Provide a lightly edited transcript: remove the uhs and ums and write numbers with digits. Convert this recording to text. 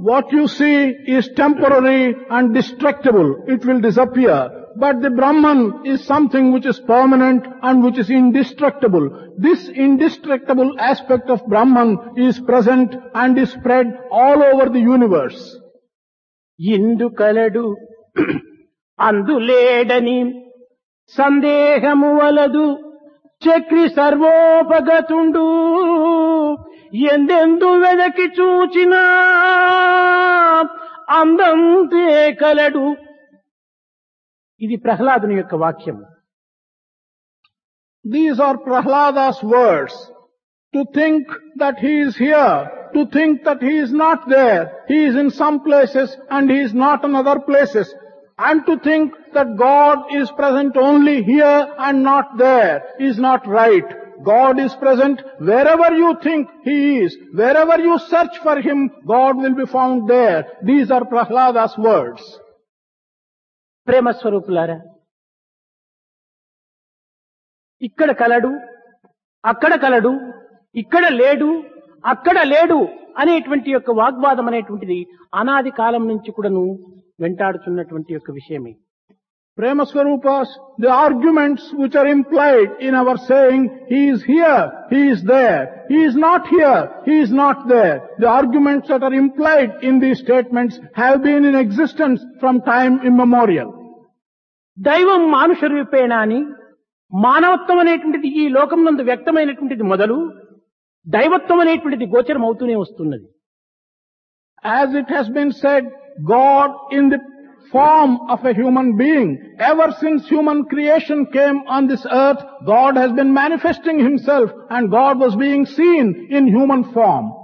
What you see is temporary and destructible. It will disappear. But the Brahman is something which is permanent and which is indestructible. This indestructible aspect of Brahman is present and is spread all over the universe. ఇందు కలడు అందులేడని సందేహము వలదు చక్రి సర్వోపగతుండు ఎందెందు వెదకి చూచినా అందంతే కలడు. ఇది ప్రహ్లాదుని యొక్క వాక్యం. These are Prahlada's words. To think that he is here, to think that he is not there, he is in some places and he is not in other places, and to think that God is present only here and not there is not right. God is present wherever you think he is. Wherever you search for him, God will be found there. These are Prahlada's words. ప్రేమ స్వరూపులారా, ఇక్కడ కలడు, అక్కడ కలడు, ఇక్కడ లేడు, అక్కడ లేడు అనేటువంటి యొక్క వాగ్వాదం అనేటువంటిది అనాది కాలం నుంచి కూడాను వెంటాడుతున్నటువంటి యొక్క విషయమే. Prema Swarupas, the arguments which are implied in our saying, he is here, he is there, he is not here, he is not there. The arguments that are implied in these statements have been in existence from time immemorial. దైవం మానుష రూపేణ అని మానవత్వం అనేటువంటిది ఈ లోకం నందు వ్యక్తమైనటువంటిది మొదలు దైవత్వం అనేటువంటిది గోచరం అవుతూనే వస్తున్నది. As it has been said, God in the form of a human being, ever since human creation came on this earth, God has been manifesting himself and God was being seen in human form.